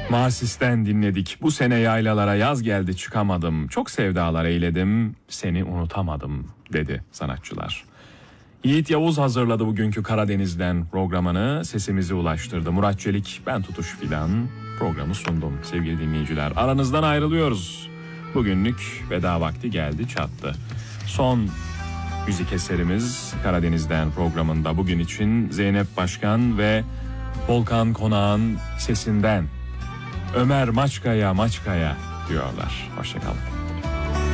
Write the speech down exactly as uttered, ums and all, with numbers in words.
Masis'ten dinledik. Bu sene yaylalara yaz geldi çıkamadım. Çok sevdalar eyledim, seni unutamadım dedi sanatçılar. Yiğit Yavuz hazırladı bugünkü Karadeniz'den programını. Sesimizi ulaştırdı. Murat Çelik, ben Tutuş Fidan. Programı sundum sevgili dinleyiciler. Aranızdan ayrılıyoruz. Bugünlük veda vakti geldi çattı. Son müzik eserimiz Karadeniz'den programında bugün için Zeynep Başkan ve Volkan Konak'ın sesinden Ömer Maçkaya Maçkaya diyorlar. Hoşça kalın.